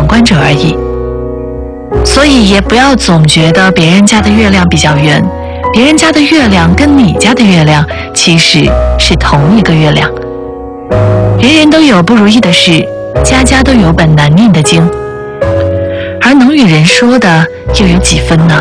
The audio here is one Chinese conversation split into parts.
观者而已。所以也不要总觉得别人家的月亮比较圆，别人家的月亮跟你家的月亮其实是同一个月亮。人人都有不如意的事，家家都有本难念的经，而能与人说的又有几分呢？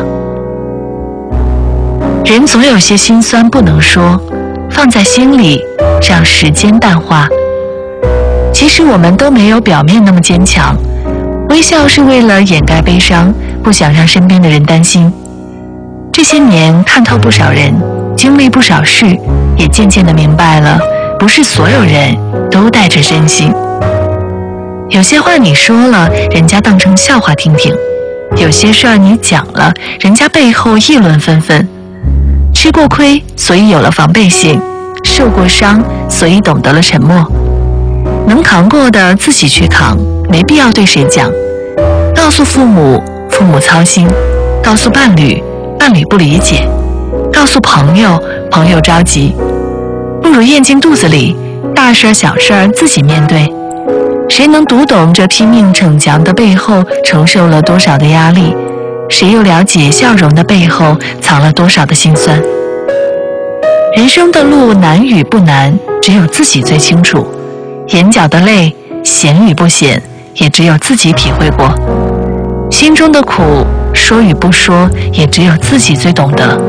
人总有些心酸不能说，放在心里，让时间淡化。其实我们都没有表面那么坚强，微笑是为了掩盖悲伤，不想让身边的人担心。这些年看透不少人，经历不少事，也渐渐地明白了，不是所有人都带着真心。有些话你说了，人家当成笑话听听；有些事儿你讲了，人家背后议论纷纷。吃过亏，所以有了防备心；受过伤，所以懂得了沉默。能扛过的自己去扛，没必要对谁讲。告诉父母，父母操心；告诉伴侣，伴侣不理解；告诉朋友，朋友着急。不如咽进肚子里，大事小事自己面对。谁能读懂这拼命逞强的背后承受了多少的压力？谁又了解笑容的背后藏了多少的辛酸？人生的路难与不难，只有自己最清楚；眼角的泪咸与不咸，也只有自己体会过；心中的苦说与不说，也只有自己最懂得。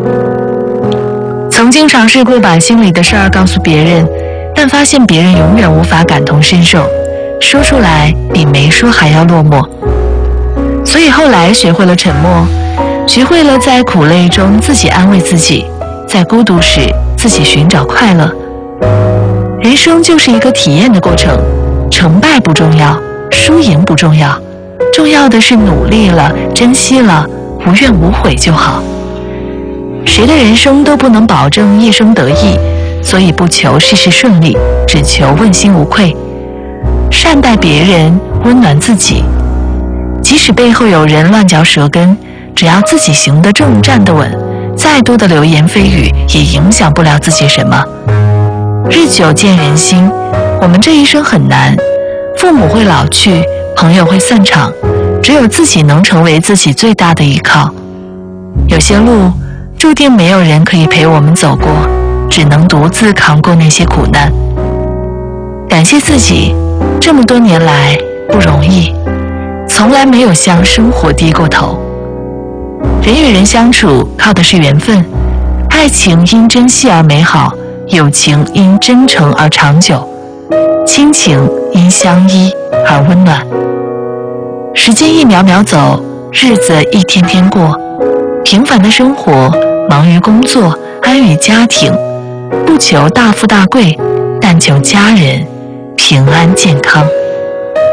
曾经尝试过把心里的事儿告诉别人，但发现别人永远无法感同身受，说出来比没说还要落寞。所以后来学会了沉默，学会了在苦累中自己安慰自己，在孤独时自己寻找快乐。人生就是一个体验的过程，成败不重要，输赢不重要，重要的是努力了，珍惜了，无怨无悔就好。谁的人生都不能保证一生得意，所以不求事事顺利，只求问心无愧。善待别人，温暖自己。即使背后有人乱嚼舌根，只要自己行得正站得稳，再多的流言蜚语也影响不了自己什么。日久见人心，我们这一生很难，父母会老去，朋友会散场，只有自己能成为自己最大的依靠。有些路注定没有人可以陪我们走过，只能独自扛过那些苦难。感谢自己，这么多年来不容易，从来没有向生活低过头。人与人相处靠的是缘分，爱情因珍惜而美好，友情因真诚而长久，亲情因相依而温暖。时间一秒秒走，日子一天天过，平凡的生活，忙于工作，安于家庭，不求大富大贵，但求家人平安健康。